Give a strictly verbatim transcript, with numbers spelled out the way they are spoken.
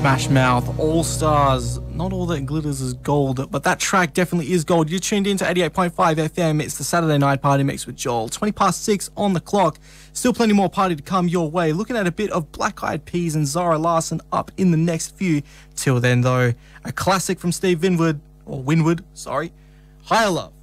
Smash Mouth, All Stars. Not all that glitters is gold, but that track definitely is gold. You're tuned in to eighty-eight point five F M. It's the Saturday Night Party Mix with Joel. twenty past six on the clock. Still plenty more party to come your way. Looking at a bit of Black Eyed Peas and Zara Larsson up in the next few. Till then, though, a classic from Steve Winwood, or Winwood, sorry, Higher Love.